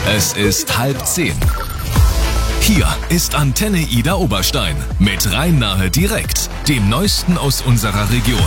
Es ist 9:30. Hier ist Antenne Ida Oberstein mit Rhein-Nahe direkt, dem Neuesten aus unserer Region.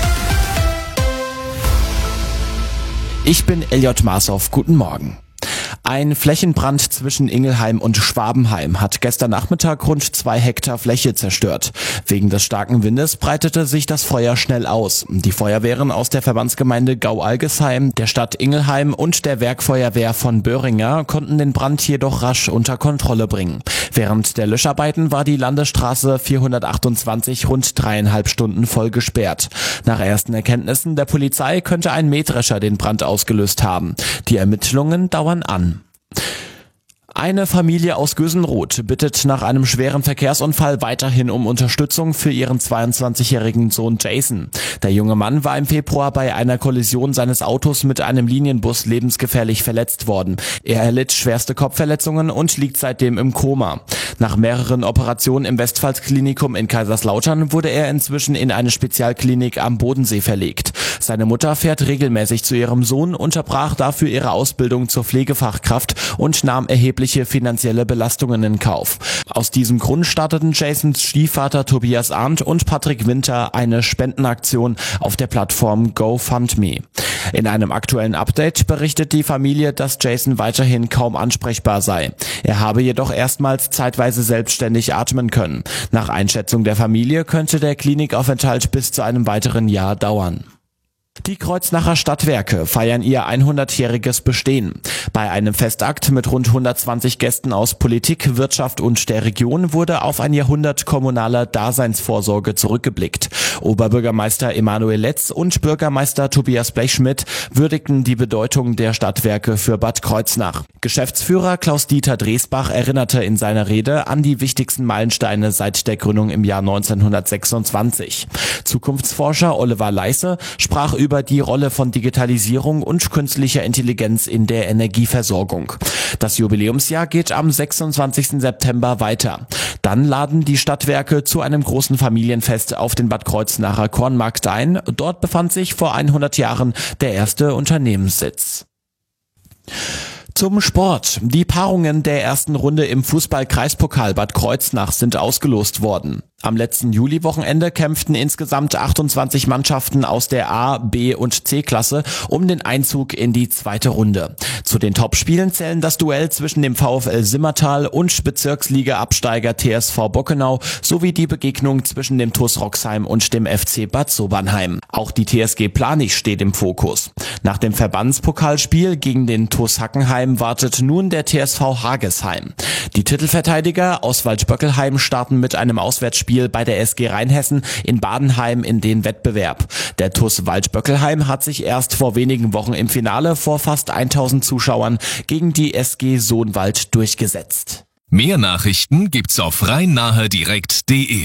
Ich bin Elliot Marshoff, guten Morgen. Ein Flächenbrand zwischen Ingelheim und Schwabenheim hat gestern Nachmittag rund 2 Hektar Fläche zerstört. Wegen des starken Windes breitete sich das Feuer schnell aus. Die Feuerwehren aus der Verbandsgemeinde Gau-Algesheim, der Stadt Ingelheim und der Werkfeuerwehr von Böhringer konnten den Brand jedoch rasch unter Kontrolle bringen. Während der Löscharbeiten war die Landesstraße 428 rund 3,5 Stunden voll gesperrt. Nach ersten Erkenntnissen der Polizei könnte ein Mähdrescher den Brand ausgelöst haben. Die Ermittlungen dauern an. Eine Familie aus Gösenroth bittet nach einem schweren Verkehrsunfall weiterhin um Unterstützung für ihren 22-jährigen Sohn Jason. Der junge Mann war im Februar bei einer Kollision seines Autos mit einem Linienbus lebensgefährlich verletzt worden. Er erlitt schwerste Kopfverletzungen und liegt seitdem im Koma. Nach mehreren Operationen im Westpfalz-Klinikum in Kaiserslautern wurde er inzwischen in eine Spezialklinik am Bodensee verlegt. Seine Mutter fährt regelmäßig zu ihrem Sohn, unterbrach dafür ihre Ausbildung zur Pflegefachkraft und nahm erhebliche finanzielle Belastungen in Kauf. Aus diesem Grund starteten Jasons Stiefvater Tobias Arndt und Patrick Winter eine Spendenaktion auf der Plattform GoFundMe. In einem aktuellen Update berichtet die Familie, dass Jason weiterhin kaum ansprechbar sei. Er habe jedoch erstmals zeitweise selbstständig atmen können. Nach Einschätzung der Familie könnte der Klinikaufenthalt bis zu einem weiteren Jahr dauern. Die Kreuznacher Stadtwerke feiern ihr 100-jähriges Bestehen. Bei einem Festakt mit rund 120 Gästen aus Politik, Wirtschaft und der Region wurde auf ein Jahrhundert kommunaler Daseinsvorsorge zurückgeblickt. Oberbürgermeister Emanuel Letz und Bürgermeister Tobias Blechschmidt würdigten die Bedeutung der Stadtwerke für Bad Kreuznach. Geschäftsführer Klaus-Dieter Dresbach erinnerte in seiner Rede an die wichtigsten Meilensteine seit der Gründung im Jahr 1926. Zukunftsforscher Oliver Leisse sprach über die Rolle von Digitalisierung und künstlicher Intelligenz in der Energieversorgung. Das Jubiläumsjahr geht am 26. September weiter. Dann laden die Stadtwerke zu einem großen Familienfest auf den Bad Kreuznacher Kornmarkt ein. Dort befand sich vor 100 Jahren der erste Unternehmenssitz. Zum Sport. Die Paarungen der ersten Runde im Fußball-Kreispokal Bad Kreuznach sind ausgelost worden. Am letzten Juliwochenende kämpften insgesamt 28 Mannschaften aus der A-, B- und C-Klasse um den Einzug in die zweite Runde. Zu den Topspielen zählen das Duell zwischen dem VfL Simmertal und Bezirksliga-Absteiger TSV Bockenau sowie die Begegnung zwischen dem TuS Roxheim und dem FC Bad Sobernheim. Auch die TSG Planich steht im Fokus. Nach dem Verbandspokalspiel gegen den TuS Hackenheim wartet nun der TSV Hagesheim. Die Titelverteidiger aus Waldböckelheim starten mit einem Auswärtsspiel bei der SG Rheinhessen in Badenheim in den Wettbewerb. Der TuS Waldböckelheim hat sich erst vor wenigen Wochen im Finale vor fast 1000 Zuschauern gegen die SG Sohnwald durchgesetzt. Mehr Nachrichten gibt's auf rhein-nahe-direkt.de.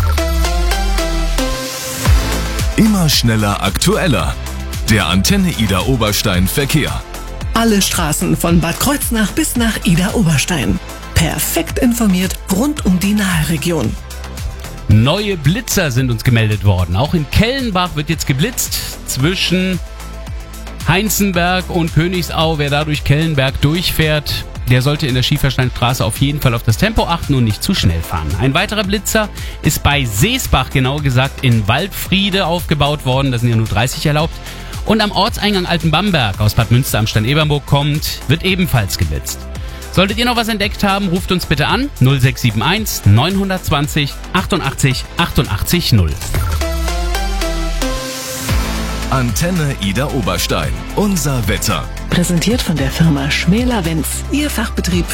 Immer schneller, aktueller. Der Antenne Ida Oberstein Verkehr. Alle Straßen von Bad Kreuznach bis nach Ida Oberstein. Perfekt informiert rund um die Nahe-Region. Neue Blitzer sind uns gemeldet worden. Auch in Kellenbach wird jetzt geblitzt zwischen Heinzenberg und Königsau. Wer da durch Kellenberg durchfährt, der sollte in der Schiefersteinstraße auf jeden Fall auf das Tempo achten und nicht zu schnell fahren. Ein weiterer Blitzer ist bei Seesbach, genauer gesagt in Waldfriede, aufgebaut worden. Da sind ja nur 30 erlaubt. Und am Ortseingang Altenbamberg aus Bad Münster am Stein-Ebernburg kommt, wird ebenfalls geblitzt. Solltet ihr noch was entdeckt haben, ruft uns bitte an 0671 920 88 88 0. Antenne Ida Oberstein. Unser Wetter. Präsentiert von der Firma Schmäler-Wenz, Ihr Fachbetrieb